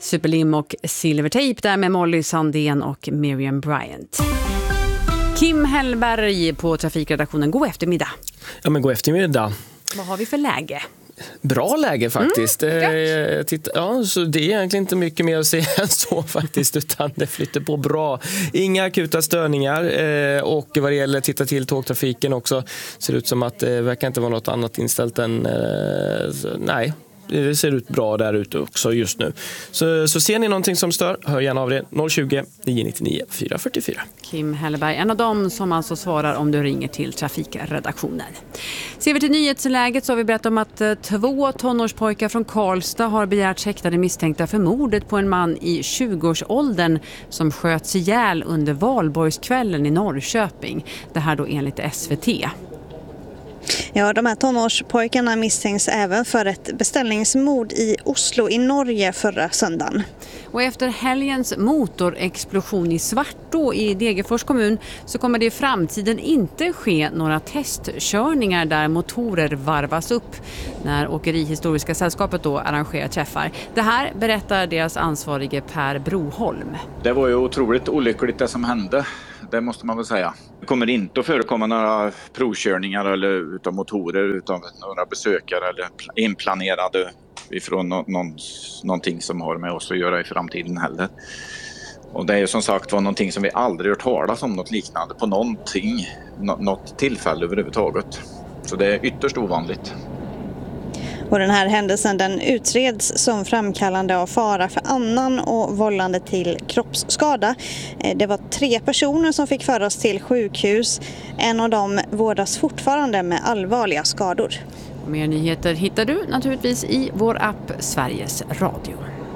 Superlim och Silvertape där med Molly Sandén och Miriam Bryant. Kim Hellberg på trafikredaktionen. God eftermiddag. Ja, men god eftermiddag. Vad har vi för läge? Bra läge faktiskt. Så det är egentligen inte mycket mer att säga än så faktiskt, utan det flyter på bra. Inga akuta störningar och vad det gäller titta till tågtrafiken också ser det ut som att det verkar inte vara något annat inställt än nej. Det ser ut bra där ute också just nu. Så ser ni någonting som stör, hör gärna av det. 020 999 444. Kim Hellberg, en av dem som alltså svarar om du ringer till trafikredaktionen. Ser vi till nyhetsläget så har vi berättat om att 2 tonårspojkar från Karlstad har begärt häktade misstänkta för mordet på en man i 20-årsåldern som sköts ihjäl under valborgskvällen i Norrköping. Det här då enligt SVT. Ja, de här tonårspojkarna misstänks även för ett beställningsmord i Oslo i Norge förra söndagen. Och efter helgens motorexplosion i Svartå i Degerfors kommun så kommer det i framtiden inte ske några testkörningar där motorer varvas upp när Åkerihistoriska sällskapet då arrangerar träffar. Det här berättar deras ansvarige Per Broholm. Det var ju otroligt olyckligt det som hände. Det måste man väl säga. Det kommer inte att förekomma några provkörningar eller utav motorer utav några besökare eller inplanerade ifrån någonting som har med oss att göra i framtiden heller. Och det är ju som sagt var någonting som vi aldrig hört talas om något liknande på något tillfälle överhuvudtaget. Så det är ytterst ovanligt. Och den här händelsen den utreds som framkallande av fara för annan och vållande till kroppsskada. Det var 3 personer som fick föras till sjukhus. En av dem vårdas fortfarande med allvarliga skador. Mer nyheter hittar du naturligtvis i vår app Sveriges Radio.